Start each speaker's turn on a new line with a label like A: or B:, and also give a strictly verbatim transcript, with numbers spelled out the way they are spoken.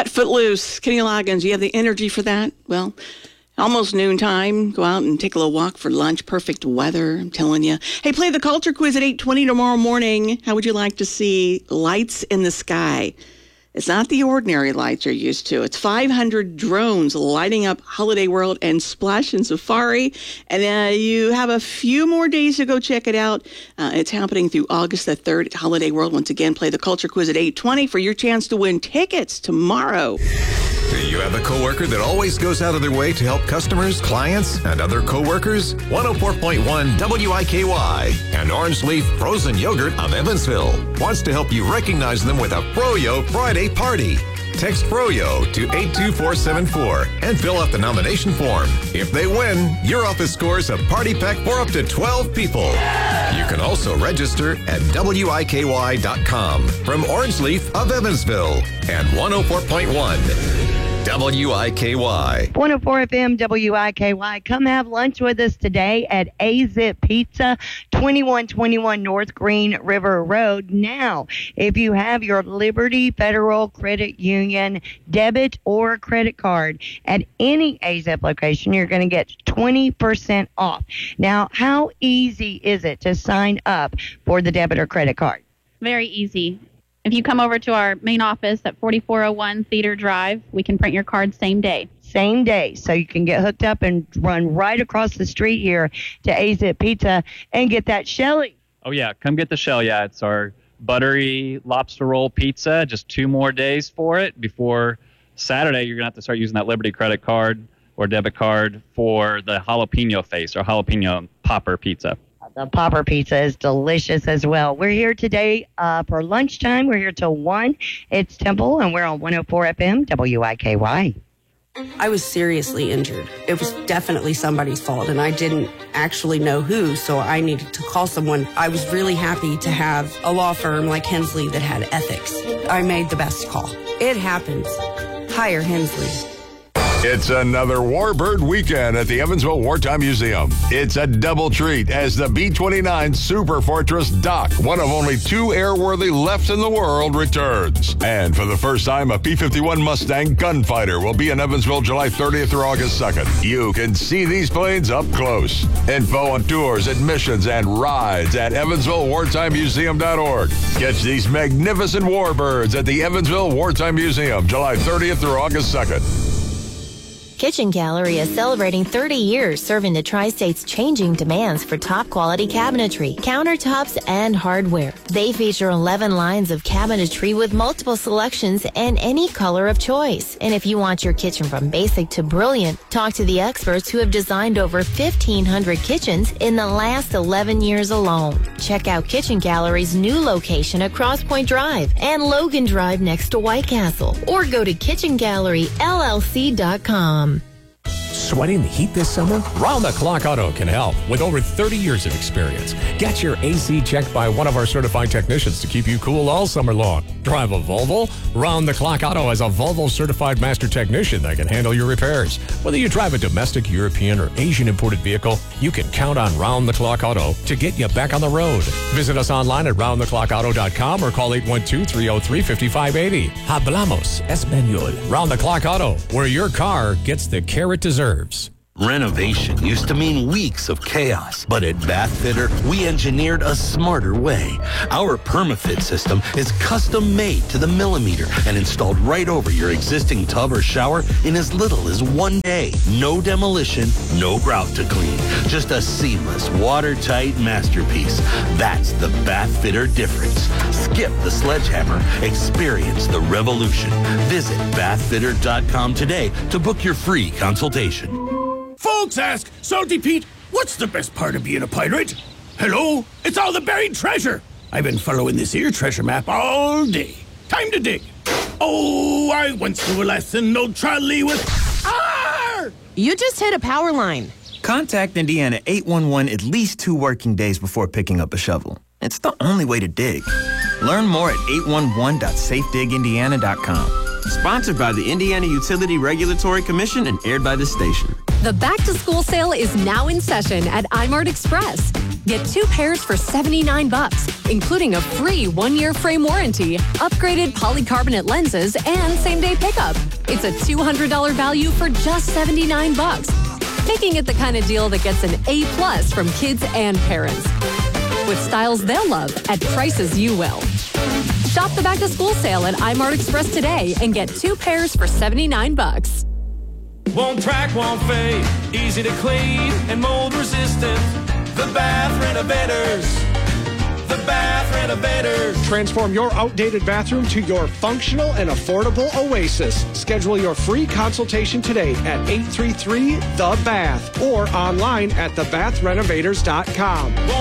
A: Cut Footloose. Kenny Loggins, you have the energy for that? Well, almost noontime. Go out and take a little walk for lunch. Perfect weather, I'm telling you. Hey, play the culture quiz at eight twenty tomorrow morning. How would you like to see lights in the sky? It's not the ordinary lights you're used to. It's five hundred drones lighting up Holiday World and Splash and Safari. And uh, you have a few more days to go check it out. Uh, it's happening through August the third at Holiday World. Once again, play the Culture Quiz at eight twenty for your chance to win tickets tomorrow.
B: Do you have a coworker that always goes out of their way to help customers, clients, and other coworkers? one oh four point one W I K Y and Orange Leaf Frozen Yogurt of Evansville wants to help you recognize them with a Froyo Friday party. Text Froyo to eight two four seven four and fill out the nomination form. If they win, your office scores a party pack for up to twelve people. You can also register at W I K Y dot com from Orange Leaf of Evansville and one oh four point one W I K Y.
C: one oh four F M W I K Y. Come have lunch with us today at A-Zip Pizza, twenty-one twenty-one North Green River Road. Now, if you have your Liberty Federal Credit Union debit or credit card at any A-Zip location, you're going to get twenty percent off. Now, how easy is it to sign up for the debit or credit card?
D: Very easy. If you come over to our main office at forty-four oh one Theater Drive, we can print your card same day.
C: Same day. So you can get hooked up and run right across the street here to A-Zip Pizza and get that Shelly.
E: Oh, yeah. Come get the shell. Yeah, it's our buttery lobster roll pizza. Just two more days for it. Before Saturday, you're going to have to start using that Liberty credit card or debit card for the jalapeno face or jalapeno popper pizza.
C: The popper pizza is delicious as well. We're here today uh, for lunchtime. We're here till one. It's Temple, and we're on one oh four F M W I K Y.
F: I was seriously injured. It was definitely somebody's fault, and I didn't actually know who, so I needed to call someone. I was really happy to have a law firm like Hensley that had ethics. I made the best call. It happens. Hire Hensley.
G: It's another Warbird weekend at the Evansville Wartime Museum. It's a double treat as the B twenty-nine Super Fortress Doc, one of only two airworthy left in the world, returns. And for the first time, a P fifty-one Mustang Gunfighter will be in Evansville July thirtieth through August second. You can see these planes up close. Info on tours, admissions, and rides at evansville wartime museum dot org. Catch these magnificent Warbirds at the Evansville Wartime Museum July thirtieth through August second.
H: Kitchen Gallery is celebrating thirty years serving the Tri-State's changing demands for top-quality cabinetry, countertops, and hardware. They feature eleven lines of cabinetry with multiple selections and any color of choice. And if you want your kitchen from basic to brilliant, talk to the experts who have designed over fifteen hundred kitchens in the last eleven years alone. Check out Kitchen Gallery's new location at Cross Point Drive and Logan Drive next to White Castle. Or go to kitchen gallery L L C dot com.
I: Sweating the heat this summer? Round the Clock Auto can help with over thirty years of experience. Get your A C checked by one of our certified technicians to keep you cool all summer long. Drive a Volvo? Round the Clock Auto has a Volvo certified master technician that can handle your repairs. Whether you drive a domestic, European, or Asian imported vehicle, you can count on Round the Clock Auto to get you back on the road. Visit us online at round the clock auto dot com or call eight one two, three oh three, five five eight oh. Hablamos Español. Round the Clock Auto, where your car gets the care it deserves.
J: Renovation used to mean weeks of chaos, but at Bath Fitter, we engineered a smarter way. Our PermaFit system is custom made to the millimeter and installed right over your existing tub or shower in as little as one day. No demolition, no grout to clean. Just a seamless, watertight masterpiece. That's the Bath Fitter difference. Skip the sledgehammer. Experience the revolution. Visit bath fitter dot com today to book your free consultation.
K: Folks ask, Salty Pete, what's the best part of being a pirate? Hello, it's all the buried treasure. I've been following this here treasure map all day. Time to dig. Oh, I once knew a lesson, no trolley with... Arr!
L: You just hit a power line.
M: Contact Indiana eight one one at least two working days before picking up a shovel. It's the only way to dig. Learn more at eight one one dot safe dig indiana dot com.
N: Sponsored by the Indiana Utility Regulatory Commission and aired by this station.
O: The back-to-school sale is now in session at iMart Express. Get two pairs for seventy-nine bucks, including a free one-year frame warranty, upgraded polycarbonate lenses, and same-day pickup. It's a two hundred dollars value for just seventy-nine bucks, making it the kind of deal that gets an A plus from kids and parents. With styles they'll love at prices you will. Shop the back-to-school sale at iMart Express today and get two pairs for seventy-nine bucks.
P: Won't crack, won't fade, easy to clean and mold resistant. The Bath Renovators. The Bath Renovators.
Q: Transform your outdated bathroom to your functional and affordable oasis. Schedule your free consultation today at eight three three the bath or online at the bath renovators dot com.